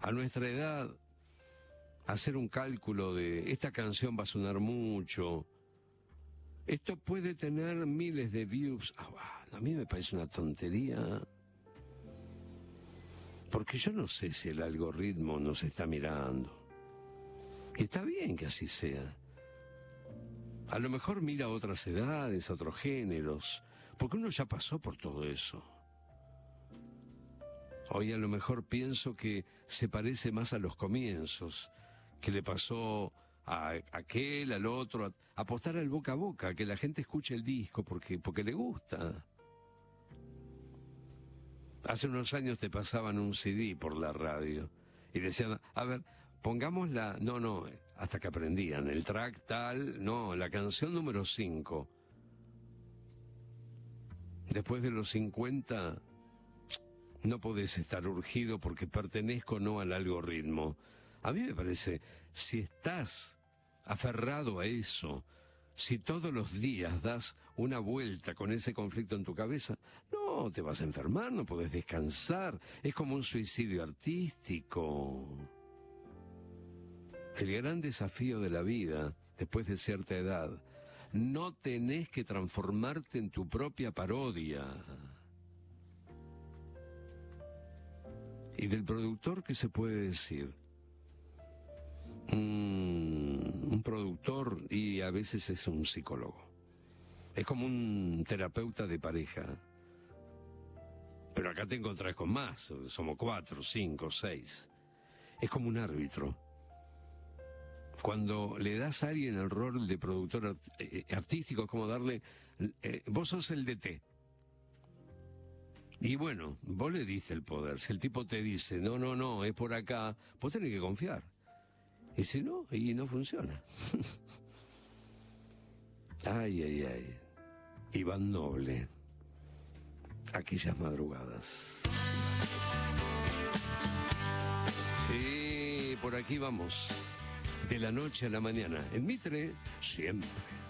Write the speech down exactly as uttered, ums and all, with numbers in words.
a nuestra edad, hacer un cálculo de esta canción va a sonar mucho, esto puede tener miles de views. Ah, a mí me parece una tontería, porque yo no sé si el algoritmo nos está mirando. Y está bien que así sea. A lo mejor mira a otras edades, a otros géneros, porque uno ya pasó por todo eso. Hoy a lo mejor pienso que se parece más a los comienzos, que le pasó a aquel, al otro, a, a apostar al boca a boca, que la gente escuche el disco porque, porque le gusta. Hace unos años te pasaban un C D por la radio y decían, a ver, pongamos la... No, no, hasta que aprendían, el track tal, no, la canción número cinco. Después de los cincuenta, no podés estar urgido porque pertenezco no al algoritmo. A mí me parece, si estás aferrado a eso, si todos los días das una vuelta con ese conflicto en tu cabeza, no, te vas a enfermar, no podés descansar. Es como un suicidio artístico. El gran desafío de la vida, después de cierta edad, no tenés que transformarte en tu propia parodia. Y del productor, ¿qué se puede decir? Un, un productor, y a veces es un psicólogo. Es como un terapeuta de pareja. Pero acá te encontrás con más, somos cuatro, cinco, seis. Es como un árbitro. Cuando le das a alguien el rol de productor art eh, artístico, es como darle... Eh, vos sos el D T. Y bueno, vos le diste el poder. Si el tipo te dice, no, no, no, es por acá, vos tenés que confiar. Y si no, y no funciona. Ay, ay, ay. Iván Noble. Aquellas madrugadas. Sí, por aquí vamos. De la noche a la mañana. En Mitre, siempre.